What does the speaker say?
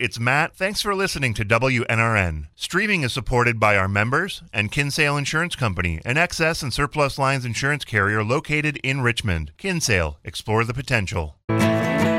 it's Matt. Thanks for listening to WNRN. Streaming is supported by our members and Kinsale Insurance Company, an excess and surplus lines insurance carrier located in Richmond. Kinsale, explore the potential.